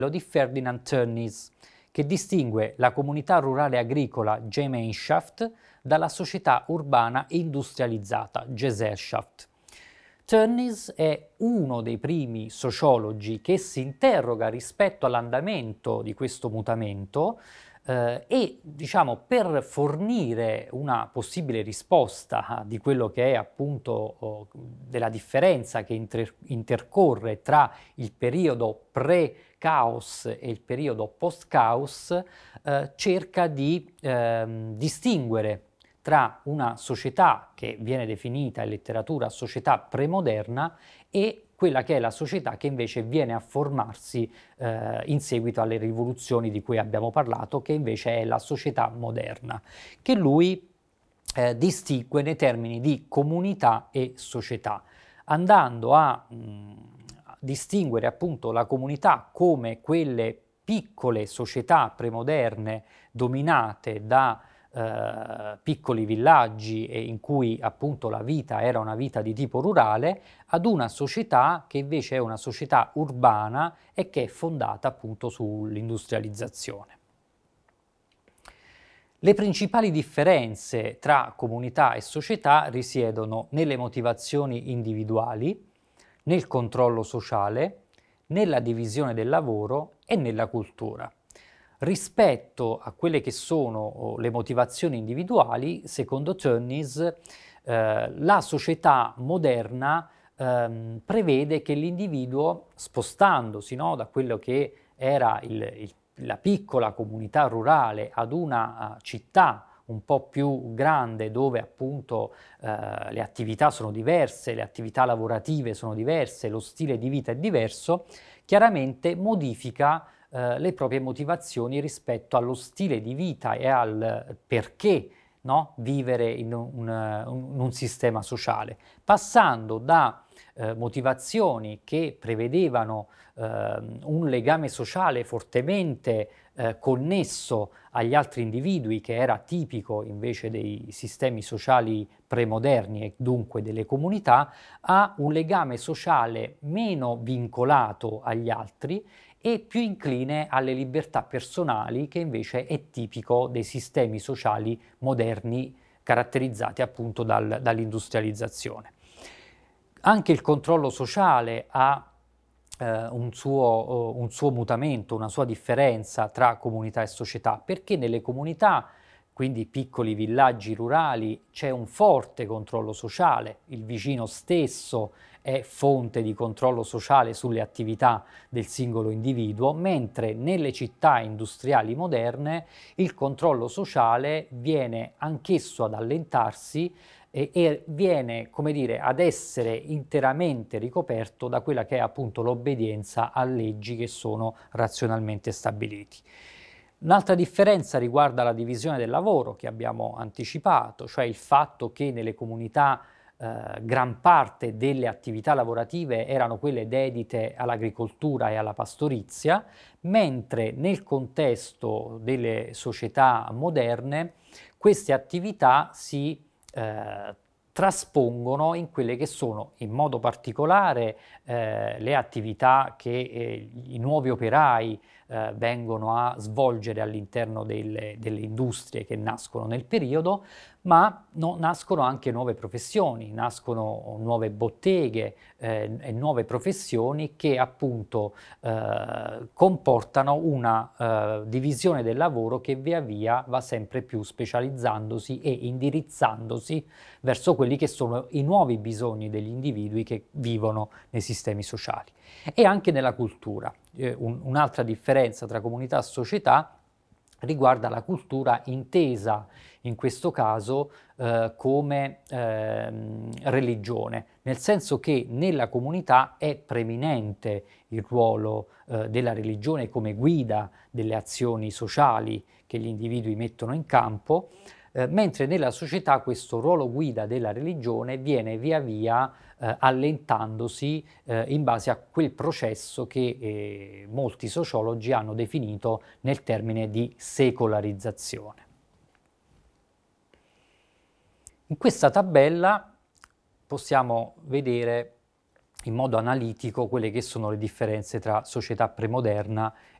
di Ferdinand Tönnies, che distingue la comunità rurale agricola Gemeinschaft dalla società urbana industrializzata Gesellschaft. Tönnies è uno dei primi sociologi che si interroga rispetto all'andamento di questo mutamento e, diciamo, per fornire una possibile risposta di quello che è appunto della differenza che intercorre tra il periodo pre-caos e il periodo post-caos, cerca di distinguere tra una società che viene definita in letteratura società premoderna e quella che è la società che invece viene a formarsi in seguito alle rivoluzioni di cui abbiamo parlato, che invece è la società moderna, che lui distingue nei termini di comunità e società, andando a distinguere appunto la comunità come quelle piccole società premoderne dominate da piccoli villaggi in cui appunto la vita era una vita di tipo rurale, ad una società che invece è una società urbana e che è fondata appunto sull'industrializzazione. Le principali differenze tra comunità e società risiedono nelle motivazioni individuali, nel controllo sociale, nella divisione del lavoro e nella cultura. Rispetto a quelle che sono le motivazioni individuali, secondo Tönnies, la società moderna prevede che l'individuo, spostandosi, no, da quello che era la piccola comunità rurale ad una città un po' più grande dove appunto le attività sono diverse, le attività lavorative sono diverse, lo stile di vita è diverso, chiaramente modifica le proprie motivazioni rispetto allo stile di vita e al perché, no, vivere in un sistema sociale, passando da motivazioni che prevedevano un legame sociale fortemente connesso agli altri individui, che era tipico invece dei sistemi sociali premoderni e dunque delle comunità, a un legame sociale meno vincolato agli altri e più incline alle libertà personali, che invece è tipico dei sistemi sociali moderni caratterizzati appunto dall'industrializzazione. Anche il controllo sociale ha un suo mutamento, una sua differenza tra comunità e società, perché nelle comunità, quindi piccoli villaggi rurali, c'è un forte controllo sociale, il vicino stesso è fonte di controllo sociale sulle attività del singolo individuo, mentre nelle città industriali moderne il controllo sociale viene anch'esso ad allentarsi e viene, come dire, ad essere interamente ricoperto da quella che è appunto l'obbedienza a leggi che sono razionalmente stabiliti. Un'altra differenza riguarda la divisione del lavoro che abbiamo anticipato, cioè il fatto che nelle comunità gran parte delle attività lavorative erano quelle dedite all'agricoltura e alla pastorizia, mentre nel contesto delle società moderne queste attività si traspongono in quelle che sono in modo particolare le attività che i nuovi operai vengono a svolgere all'interno delle industrie che nascono nel periodo, ma nascono anche nuove professioni, nascono nuove botteghe e nuove professioni che appunto comportano una divisione del lavoro che via via va sempre più specializzandosi e indirizzandosi verso quelli che sono i nuovi bisogni degli individui che vivono nei sistemi sociali. E anche nella cultura. Un'altra differenza tra comunità e società riguarda la cultura intesa in questo caso come religione, nel senso che nella comunità è preminente il ruolo della religione come guida delle azioni sociali che gli individui mettono in campo, mentre nella società questo ruolo guida della religione viene via via allentandosi in base a quel processo che molti sociologi hanno definito nel termine di secolarizzazione. In questa tabella possiamo vedere in modo analitico quelle che sono le differenze tra società premoderna